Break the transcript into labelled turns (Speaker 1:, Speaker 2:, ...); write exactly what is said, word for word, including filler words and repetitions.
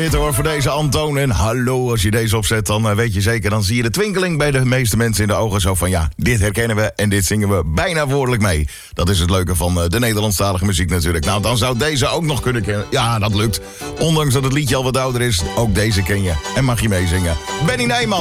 Speaker 1: Dit hoor voor deze Antoon. En hallo, als je deze opzet, dan uh, weet je zeker... dan zie je de twinkeling bij de meeste mensen in de ogen. Zo van ja, dit herkennen we en dit zingen we bijna woordelijk mee. Dat is het leuke van uh, de Nederlandstalige muziek natuurlijk. Nou, dan zou deze ook nog kunnen kennen. Ja, dat lukt. Ondanks dat het liedje al wat ouder is, ook deze ken je. En mag je meezingen. Benny Nijman.